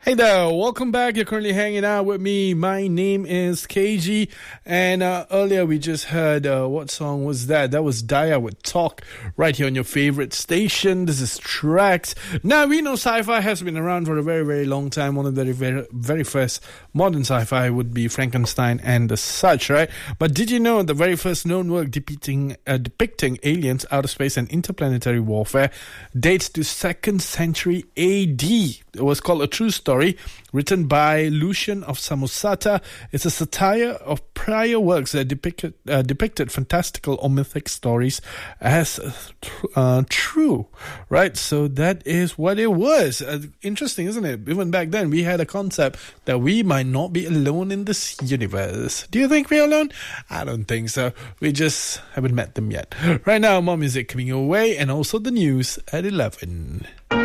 Hey there, welcome back. You're currently hanging out with me. My name is KG, and earlier we just heard, what song was that? That was Daya with Talk, right here on your favorite station. This is Tracks. Now, we know sci-fi has been around for a very, very long time. One of the very, very first modern sci-fi would be Frankenstein and the such, right? But did you know the very first known work depicting aliens, outer space, and interplanetary warfare dates to 2nd century AD? It was called A True Story, written by Lucian of Samosata. It's a satire of prior works that depicted fantastical or mythic stories as true, right? So that is what it was. Interesting, isn't it? Even back then, we had a concept that we might not be alone in this universe. Do you think we're alone? I don't think so. We just haven't met them yet. Right now, more music coming your way, and also the news at 11.